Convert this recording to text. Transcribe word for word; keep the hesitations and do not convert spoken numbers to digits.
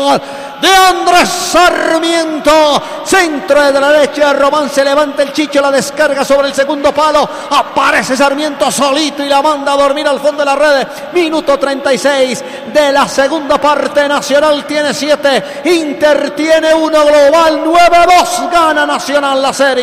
gol de Andrés Sarmiento. Centro de la derecha, Román, se levanta el Chicho, la descarga sobre el segundo palo. Aparece Sarmiento solito y la manda a dormir al fondo de la red. Minuto treinta y seis de la segunda parte. Nacional tiene siete, Inter tiene uno, global nueve dos. Gana Nacional la serie.